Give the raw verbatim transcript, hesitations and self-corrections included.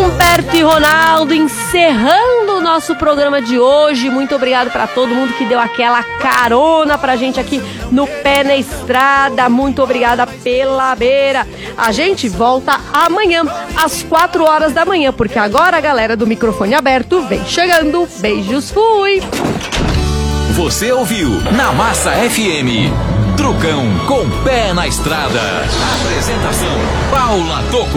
Humberto e Ronaldo encerrando o nosso programa de hoje. Muito obrigado para todo mundo que deu aquela carona pra gente aqui no Pé na Estrada. Muito obrigada pela beira. A gente volta amanhã às quatro horas da manhã, porque agora a galera do microfone aberto vem chegando. Beijos, fui! Você ouviu na Massa F M, Trucão com Pé na Estrada. Apresentação Paula Toco.